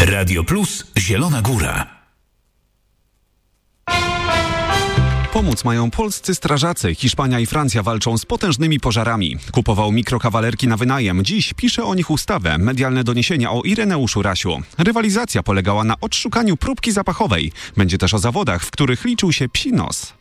Radio Plus Zielona Góra. Pomóc mają polscy strażacy. Hiszpania i Francja walczą z potężnymi pożarami. Kupował mikrokawalerki na wynajem. Dziś pisze o nich ustawę. Medialne doniesienia o Ireneuszu Rasiu. Rywalizacja polegała na odszukaniu próbki zapachowej. Będzie też o zawodach, w których liczył się psi nos.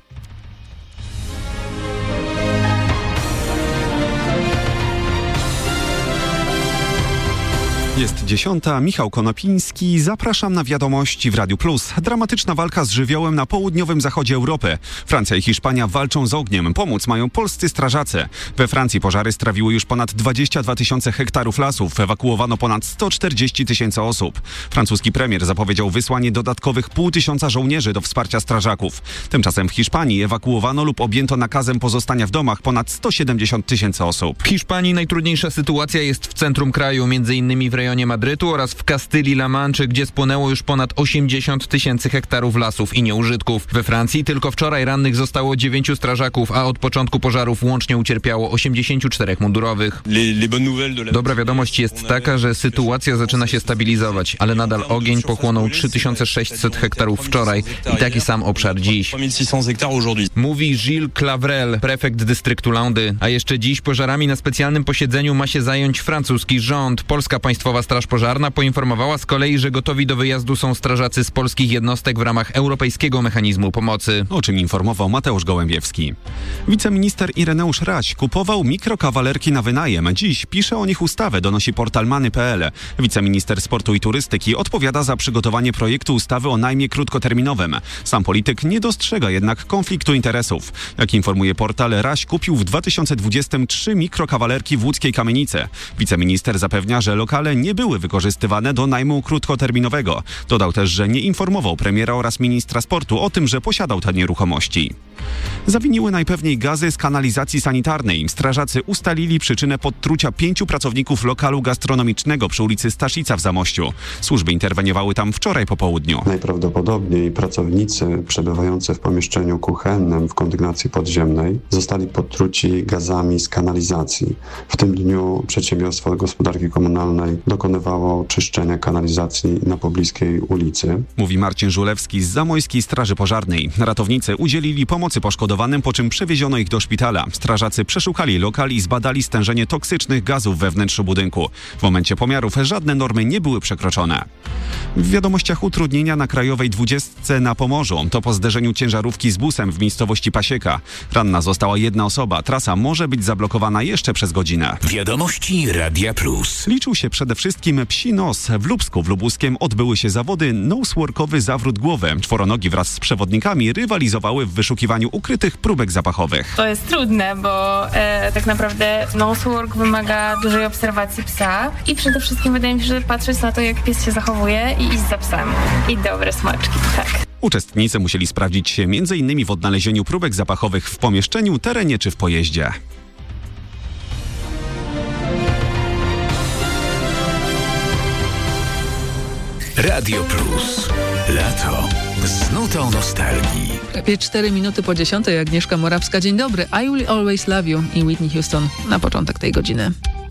Jest 10. Michał Konopiński. Zapraszam na wiadomości w Radiu Plus. Dramatyczna walka z żywiołem na południowym zachodzie Europy. Francja i Hiszpania walczą z ogniem. Pomóc mają polscy strażacy. We Francji pożary strawiły już ponad 22 tysiące hektarów lasów. Ewakuowano ponad 140 tysięcy osób. Francuski premier zapowiedział wysłanie dodatkowych 500 żołnierzy do wsparcia strażaków. Tymczasem w Hiszpanii ewakuowano lub objęto nakazem pozostania w domach ponad 170 tysięcy osób. W Hiszpanii najtrudniejsza sytuacja jest w centrum kraju, m.in. w rejonie Madrytu oraz w Kastylii-La Manche, gdzie spłonęło już ponad 80 tysięcy hektarów lasów i nieużytków. We Francji tylko wczoraj rannych zostało 9 strażaków, a od początku pożarów łącznie ucierpiało 84 mundurowych. Dobra wiadomość jest taka, że sytuacja zaczyna się stabilizować, ale nadal ogień pochłonął 3600 hektarów wczoraj i taki sam obszar dziś. Mówi Gilles Clavrel, prefekt dystryktu Landy. A jeszcze dziś pożarami na specjalnym posiedzeniu ma się zająć francuski rząd. Polska Państwowa Straż Pożarna poinformowała z kolei, że gotowi do wyjazdu są strażacy z polskich jednostek w ramach Europejskiego Mechanizmu Pomocy. O czym informował Mateusz Gołębiewski. Wiceminister Ireneusz Raś kupował mikrokawalerki na wynajem. Dziś pisze o nich ustawę, donosi portal Many.pl. Wiceminister Sportu i Turystyki odpowiada za przygotowanie projektu ustawy o najmie krótkoterminowym. Sam polityk nie dostrzega jednak konfliktu interesów. Jak informuje portal, Raś kupił w 2023 mikrokawalerki w łódzkiej Kamienicy. Wiceminister zapewnia, że lokale nie były wykorzystywane do najmu krótkoterminowego. Dodał też, że nie informował premiera oraz ministra sportu o tym, że posiadał te nieruchomości. Zawiniły najpewniej gazy z kanalizacji sanitarnej. Strażacy ustalili przyczynę podtrucia 5 pracowników lokalu gastronomicznego przy ulicy Staszica w Zamościu. Służby interweniowały tam wczoraj po południu. Najprawdopodobniej pracownicy przebywający w pomieszczeniu kuchennym w kondygnacji podziemnej zostali podtruci gazami z kanalizacji. W tym dniu Przedsiębiorstwo Gospodarki Komunalnej dokonywało czyszczenia kanalizacji na pobliskiej ulicy. Mówi Marcin Żulewski z Zamojskiej Straży Pożarnej. Ratownicy udzielili pomocy poszkodowanym, po czym przewieziono ich do szpitala. Strażacy przeszukali lokal i zbadali stężenie toksycznych gazów we wnętrzu budynku. W momencie pomiarów żadne normy nie były przekroczone. W wiadomościach utrudnienia na Krajowej 20 na Pomorzu. To po zderzeniu ciężarówki z busem w miejscowości Pasieka. Ranna została jedna osoba. Trasa może być zablokowana jeszcze przez godzinę. Wiadomości Radia Plus. Liczył się przede wszystkim psi nos. W Lubsku w Lubuskiem odbyły się zawody noseworkowy zawrót głowy. Czworonogi wraz z przewodnikami rywalizowały w wyszukiwaniu ukrytych próbek zapachowych. To jest trudne, bo tak naprawdę nosework wymaga dużej obserwacji psa i przede wszystkim wydaje mi się, że patrzeć na to, jak pies się zachowuje i iść za psem. I dobre smaczki, tak. Uczestnicy musieli sprawdzić się m.in. w odnalezieniu próbek zapachowych w pomieszczeniu, terenie czy w pojeździe. Radio Plus. Lato. Z nutą nostalgii. Prawie 4 minuty po 10. Agnieszka Morawska. Dzień dobry. I Will Always Love You i Whitney Houston na początek tej godziny.